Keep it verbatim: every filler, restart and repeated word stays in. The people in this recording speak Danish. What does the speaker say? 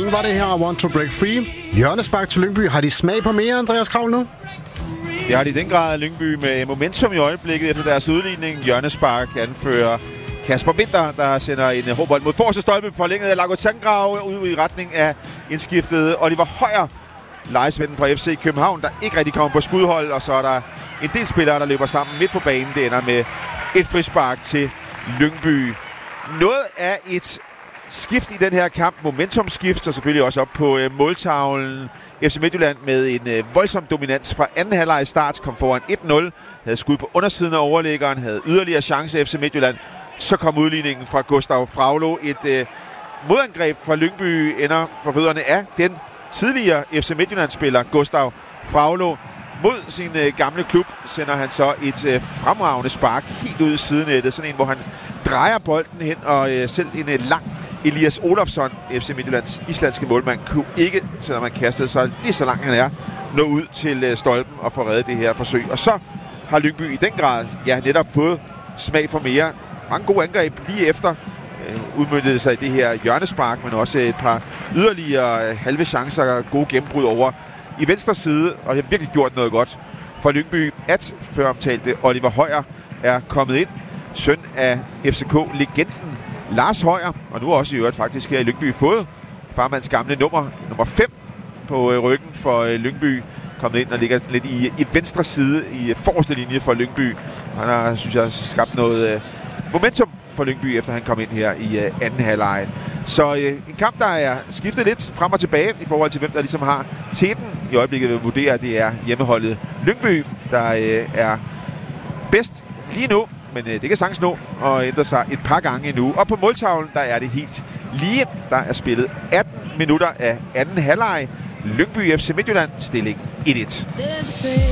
Sådan var det her, Want to Break Free. Hjørnespark til Lyngby. Har de smag på mere, Andreas Kraul, nu? Det har de i den grad. Lyngby med momentum i øjeblikket efter deres udligning. Hjørnespark anfører Kasper Winter, der sender en hårbold mod forreste stolpe, forlænget af Lago Tangrao ud i retning af indskiftet Oliver Højer, lejesvennen fra F C København, der ikke rigtig kommer på skudhold, og så er der en del spillere, der løber sammen midt på banen. Det ender med et frispark til Lyngby. Noget af et skift i den her kamp, momentumskift, og selvfølgelig også op på øh, måltavlen. F C Midtjylland med en øh, voldsom dominans fra anden halvleg i start, kom foran et nul, havde skud på undersiden af overliggeren, havde yderligere chance F C Midtjylland. Så kom udligningen fra Gustav Fraglo. Et øh, modangreb fra Lyngby ender for fødderne af den tidligere F C Midtjylland-spiller Gustav Fraglo. Mod sin øh, gamle klub sender han så et øh, fremragende spark helt ud i sidenettet. Sådan en, hvor han drejer bolden hen, og øh, selv en øh, lang Elias Olofsson, F C Midtjyllands islandske målmand, kunne ikke, selvom man kastede sig lige så langt han er, nå ud til øh, stolpen og få reddet det her forsøg. Og så har Lyngby i den grad ja, netop fået smag for mere. Mange gode angreb lige efter øh, udmøntede sig i det her hjørnespark, men også et par yderligere øh, halve chancer og gode gennembrud over i venstre side, og det har virkelig gjort noget godt for Lyngby, at før omtalte Oliver Højer er kommet ind. Søn af F C K-legenden Lars Højer, og nu også i øvrigt faktisk her i Lyngby fået farmands gamle nummer, nummer fem på øh, ryggen for øh, Lyngby. Kommet ind og ligger lidt i, i venstre side i forreste linje for Lyngby. Han har, synes jeg, skabt noget øh, momentum for Lyngby, efter han kom ind her i øh, anden halvleg. Så øh, en kamp, der er skiftet lidt frem og tilbage i forhold til, hvem der ligesom har teten. I øjeblikket vil vurdere, at det er hjemmeholdet Lyngby, der øh, er bedst lige nu. Men øh, det kan sagtens nå og ændre sig et par gange endnu. Og på måltavlen, der er det helt lige. Der er spillet atten minutter af anden halvleg. Lyngby F C Midtjylland, stilling et et.